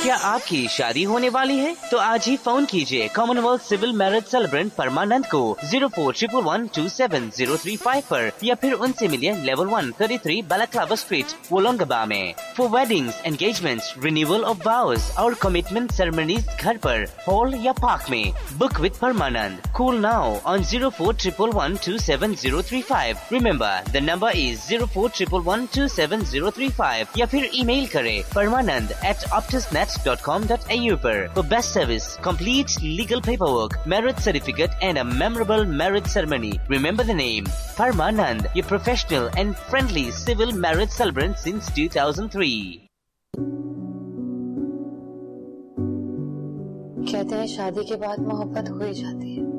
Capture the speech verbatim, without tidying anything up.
क्या आपकी शादी होने वाली है? तो आज ही फोन कीजिए कॉमनवेल्थ सिविल मैरिज सेलिब्रेंट परमानंद को zero four triple one two seven zero three five पर, या फिर उनसे मिलिए level one thirty three balaclava street वोलोंगबा में। For weddings, engagements, renewal of वाउज और कमिटमेंट सेरेमनीज घर पर, हॉल या पार्क में। Book with Parmanand. Call now on zero four triple one two seven zero three five. Remember the number is zero four triple one two seven zero three five, या फिर email करें परमानंद eight optusnet dot com dot a u पर। For best service, complete legal paperwork, marriage certificate and a memorable marriage ceremony. Remember the name, Parmanand, your professional and friendly civil marriage celebrant since two thousand three. कहते हैं शादी के बाद मोहब्बत हो ही जाती है,